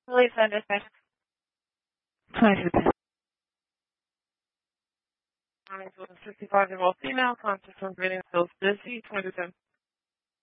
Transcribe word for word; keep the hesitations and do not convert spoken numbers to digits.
Lisa, dispatch. Hi, Susan. sixty-five year old female, conscious from breathing, feels dizzy, twenty-two.